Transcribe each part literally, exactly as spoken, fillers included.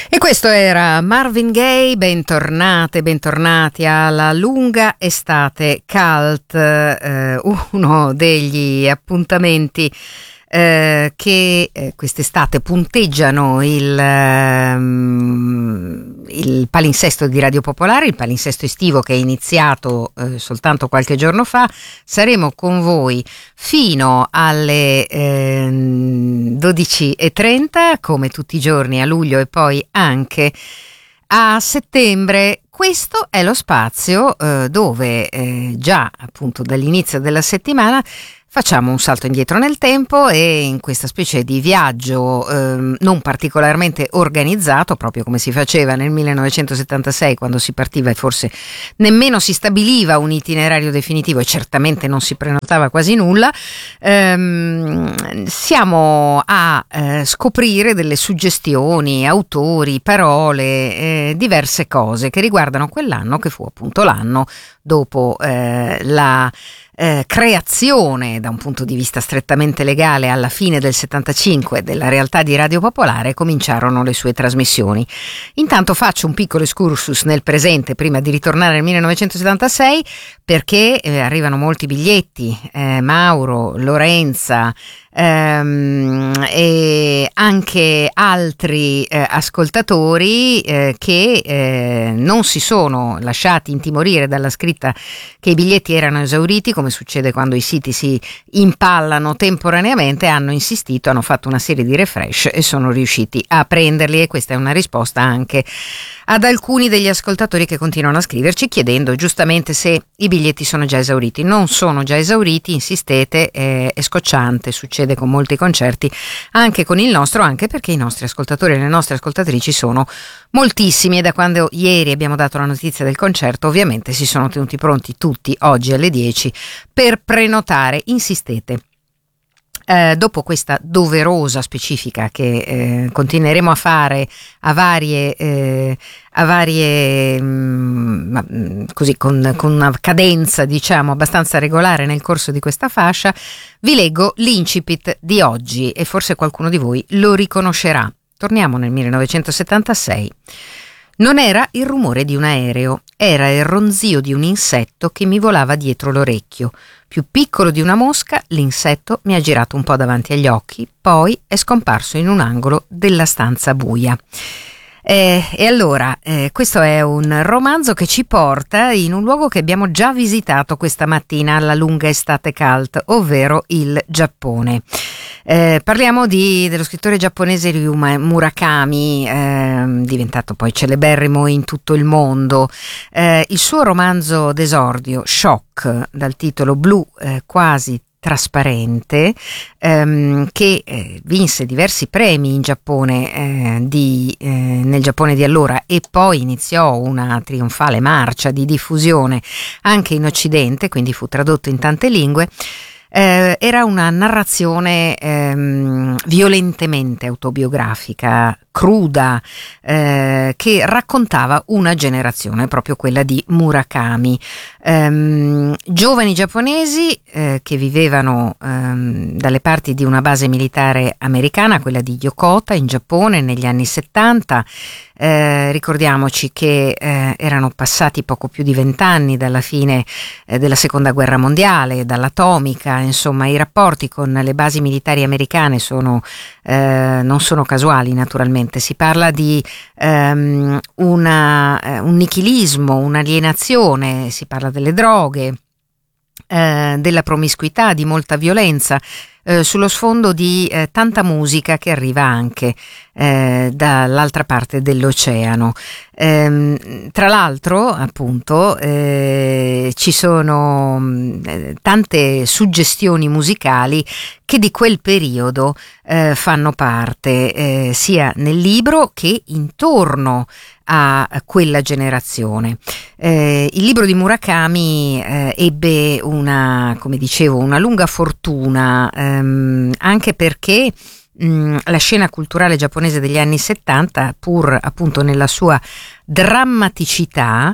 E questo era Marvin Gaye, bentornate, bentornati alla lunga estate cult, eh, uno degli appuntamenti eh, che eh, quest'estate punteggiano il, ehm, il palinsesto di Radio Popolare, il palinsesto estivo che è iniziato eh, soltanto qualche giorno fa. Saremo con voi fino alle eh, dodici e trenta, come tutti i giorni a luglio e poi anche a settembre. Questo è lo spazio eh, dove eh, già appunto dall'inizio della settimana facciamo un salto indietro nel tempo e in questa specie di viaggio eh, non particolarmente organizzato, proprio come si faceva nel millenovecentosettantasei quando si partiva e forse nemmeno si stabiliva un itinerario definitivo e certamente non si prenotava quasi nulla, ehm, siamo a eh, scoprire delle suggestioni, autori, parole, eh, diverse cose che riguardano quell'anno che fu appunto l'anno dopo eh, la Eh, creazione da un punto di vista strettamente legale alla fine del settantacinque della realtà di Radio Popolare. Cominciarono le sue trasmissioni. Intanto faccio un piccolo excursus nel presente prima di ritornare al millenovecentosettantasei, perché eh, arrivano molti biglietti, eh, Mauro, Lorenza ehm, e anche altri eh, ascoltatori eh, che eh, non si sono lasciati intimorire dalla scritta che i biglietti erano esauriti, come succede quando i siti si impallano temporaneamente. Hanno insistito, hanno fatto una serie di refresh e sono riusciti a prenderli, e questa è una risposta anche ad alcuni degli ascoltatori che continuano a scriverci chiedendo giustamente se i biglietti sono già esauriti. Non sono già esauriti, insistete, è, è scocciante, succede con molti concerti, anche con il nostro, anche perché i nostri ascoltatori e le nostre ascoltatrici sono moltissimi e da quando ieri abbiamo dato la notizia del concerto ovviamente si sono tenuti pronti tutti oggi alle dieci per prenotare. Insistete. Eh, dopo questa doverosa specifica che eh, continueremo a fare a varie, eh, a varie mh, così con, con una cadenza diciamo abbastanza regolare nel corso di questa fascia, vi leggo l'incipit di oggi e forse qualcuno di voi lo riconoscerà. Torniamo nel millenovecentosettantasei. Non era il rumore di un aereo, era il ronzio di un insetto che mi volava dietro l'orecchio. Più piccolo di una mosca, l'insetto mi ha girato un po' davanti agli occhi, poi è scomparso in un angolo della stanza buia. Eh, e allora, eh, questo è un romanzo che ci porta in un luogo che abbiamo già visitato questa mattina alla lunga estate cult, ovvero il Giappone. Eh, parliamo di, dello scrittore giapponese Ryuma Murakami, eh, diventato poi celeberrimo in tutto il mondo. Eh, il suo romanzo d'esordio, Shock, dal titolo Blu eh, quasi trasparente, ehm, che eh, vinse diversi premi in Giappone eh, di, eh, nel Giappone di allora, e poi iniziò una trionfale marcia di diffusione anche in Occidente, quindi fu tradotto in tante lingue. Eh, era una narrazione ehm, violentemente autobiografica, cruda, eh, che raccontava una generazione, proprio quella di Murakami. Ehm, giovani giapponesi eh, che vivevano ehm, dalle parti di una base militare americana, quella di Yokota in Giappone negli anni settanta. Eh, ricordiamoci che eh, erano passati poco più di vent'anni dalla fine eh, della seconda guerra mondiale, dall'atomica, insomma i rapporti con le basi militari americane sono, eh, non sono casuali naturalmente. Si parla di ehm, una, eh, un nichilismo, un'alienazione, si parla delle droghe, eh, della promiscuità, di molta violenza, eh, sullo sfondo di eh, tanta musica che arriva anche eh, dall'altra parte dell'oceano. Ehm, tra l'altro, appunto, eh, ci sono eh, tante suggestioni musicali che di quel periodo eh, fanno parte eh, sia nel libro che intorno a quella generazione. Eh, il libro di Murakami eh, ebbe una, come dicevo, una lunga fortuna, ehm, anche perché mh, la scena culturale giapponese degli anni settanta, pur appunto nella sua drammaticità,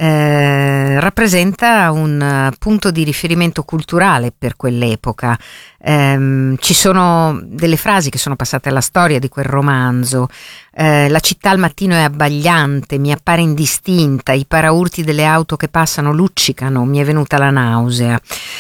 eh, rappresenta un uh, punto di riferimento culturale per quell'epoca. Eh, ci sono delle frasi che sono passate alla storia di quel romanzo. Eh, la città al mattino è abbagliante, mi appare indistinta, i paraurti delle auto che passano luccicano, mi è venuta la nausea.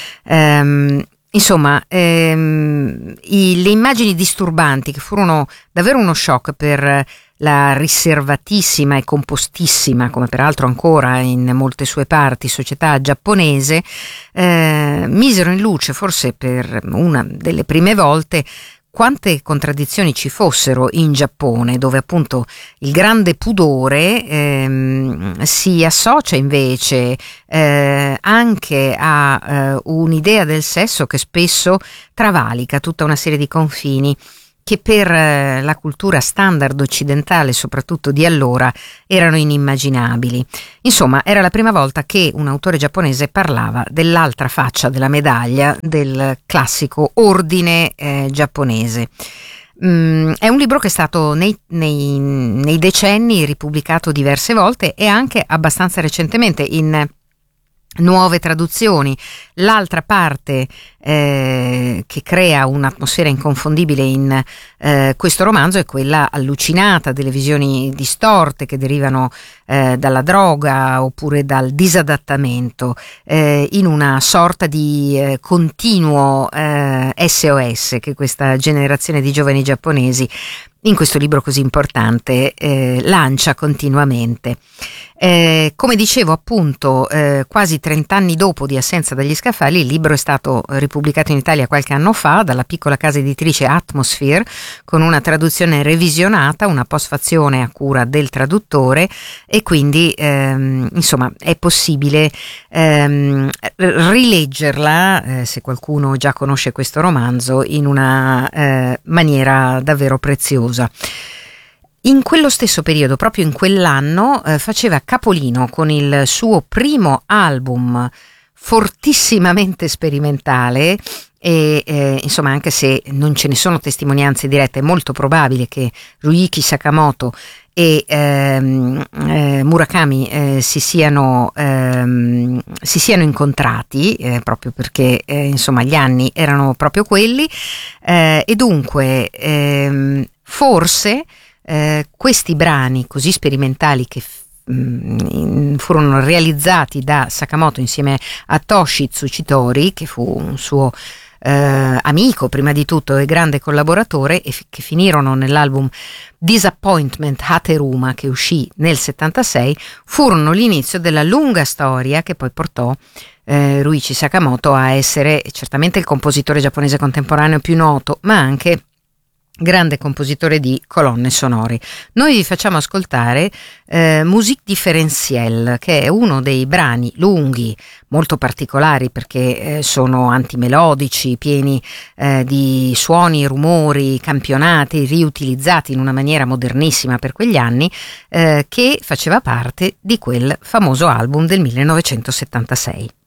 Eh, Insomma, ehm, i, le immagini disturbanti, che furono davvero uno shock per la riservatissima e compostissima, come peraltro ancora in molte sue parti, società giapponese, eh, misero in luce, forse per una delle prime volte, quante contraddizioni ci fossero in Giappone, dove appunto il grande pudore ehm, si associa invece eh, anche a eh, un'idea del sesso che spesso travalica tutta una serie di confini che per eh, la cultura standard occidentale, soprattutto di allora, erano inimmaginabili. Insomma, era la prima volta che un autore giapponese parlava dell'altra faccia della medaglia del classico ordine eh, giapponese. Mm, è un libro che è stato nei, nei, nei decenni ripubblicato diverse volte e anche abbastanza recentemente in nuove traduzioni. L'altra parte eh, che crea un'atmosfera inconfondibile in eh, questo romanzo è quella allucinata delle visioni distorte che derivano eh, dalla droga oppure dal disadattamento, eh, in una sorta di eh, continuo eh, S O S che questa generazione di giovani giapponesi in questo libro così importante eh, lancia continuamente. Eh, come dicevo appunto, eh, quasi trent'anni dopo di assenza dagli scaffali, il libro è stato ripubblicato in Italia qualche anno fa dalla piccola casa editrice Atmosphere, con una traduzione revisionata, una postfazione a cura del traduttore, e quindi ehm, insomma è possibile ehm, rileggerla, eh, se qualcuno già conosce questo romanzo, in una eh, maniera davvero preziosa. In quello stesso periodo, proprio in quell'anno, eh, faceva capolino con il suo primo album fortissimamente sperimentale e eh, insomma, anche se non ce ne sono testimonianze dirette, è molto probabile che Ryuichi Sakamoto e ehm, eh, Murakami eh, si siano ehm, si siano incontrati eh, proprio perché eh, insomma gli anni erano proprio quelli eh, e dunque ehm, forse Eh, questi brani così sperimentali che mh, furono realizzati da Sakamoto insieme a Toshi Tsuchitori, che fu un suo eh, amico prima di tutto e grande collaboratore, e f- che finirono nell'album Disappointment Hateruma, che uscì nel settantasei, furono l'inizio della lunga storia che poi portò eh, Ryuichi Sakamoto a essere certamente il compositore giapponese contemporaneo più noto, ma anche grande compositore di colonne sonore. Noi vi facciamo ascoltare eh, Musique Differentielle, che è uno dei brani lunghi, molto particolari perché eh, sono antimelodici, pieni eh, di suoni, rumori, campionati, riutilizzati in una maniera modernissima per quegli anni, eh, che faceva parte di quel famoso album del millenovecentosettantasei.